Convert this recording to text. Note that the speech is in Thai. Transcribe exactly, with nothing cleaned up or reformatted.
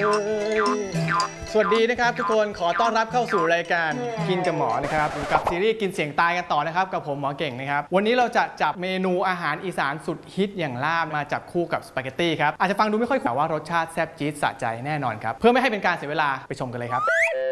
สวัสดีนะครับทุกคนขอต้อนรับเข้าสู่รายการกินกับหมอนะครับกับซีรีส์กินเสียงตายกันต่อนะครับกับผมหมอเก่งนะครับวันนี้เราจะจับเมนูอาหารอีสานสุดฮิตอย่างลาบมาจับคู่กับสปาเกตตี้ครับอาจจะฟังดูไม่ค่อยแต่ว่ารสชาติแซ่บจี๊ดสะใจแน่นอนครับเพื่อไม่ให้เป็นการเสียเวลาไปชมกันเลยครับ